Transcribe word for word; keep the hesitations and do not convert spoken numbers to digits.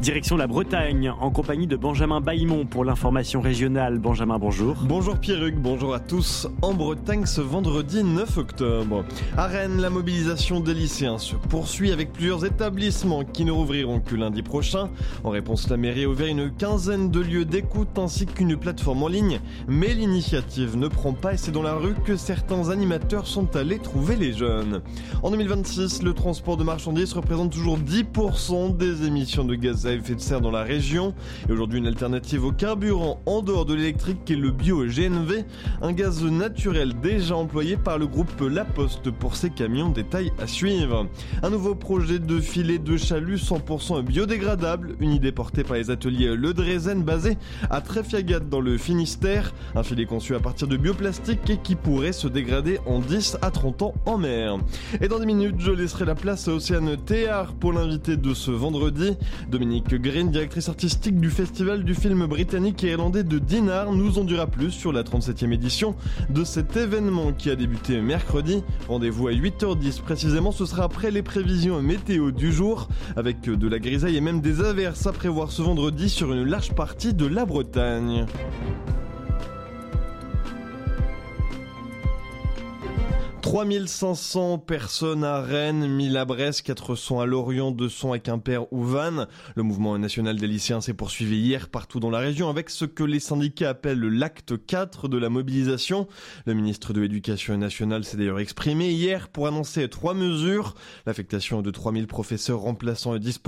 Direction la Bretagne, en compagnie de Benjamin Baillemont pour l'information régionale. Benjamin, bonjour. Bonjour Pierruc, bonjour à tous. En Bretagne ce vendredi neuf octobre. À Rennes, la mobilisation des lycéens se poursuit avec plusieurs établissements qui ne rouvriront que lundi prochain. En réponse, la mairie a ouvert une quinzaine de lieux d'écoute ainsi qu'une plateforme en ligne. Mais l'initiative ne prend pas et c'est dans la rue que certains animateurs sont allés trouver les jeunes. En deux mille vingt-six, le transport de marchandises représente toujours dix pour cent des émissions de gaz à effet de serre dans la région. Et aujourd'hui, une alternative au carburant en dehors de l'électrique est le bio-G N V, un gaz naturel déjà employé par le groupe La Poste pour ses camions. Détail à suivre. Un nouveau projet de filet de chalut cent pour cent biodégradable, une idée portée par les ateliers Le Drezen basés à Tréfiagat dans le Finistère. Un filet conçu à partir de bioplastique et qui pourrait se dégrader en dix à trente ans en mer. Et dans dix minutes, je laisserai la place à Océane Théard pour l'invité de ce vendredi. Dominique Green, directrice artistique du festival du film britannique et irlandais de Dinard, nous en dira plus sur la trente-septième édition de cet événement qui a débuté mercredi. Rendez-vous à huit heures dix précisément, ce sera après les prévisions météo du jour, avec de la grisaille et même des averses à prévoir ce vendredi sur une large partie de la Bretagne. trois mille cinq cents personnes à Rennes, mille à Brest, quatre cents à Lorient, deux cents à Quimper ou Vannes. Le mouvement national des lycéens s'est poursuivi hier partout dans la région avec ce que les syndicats appellent l'acte quatre de la mobilisation. Le ministre de l'Éducation nationale s'est d'ailleurs exprimé hier pour annoncer trois mesures. L'affectation de trois mille professeurs remplaçants et disponibles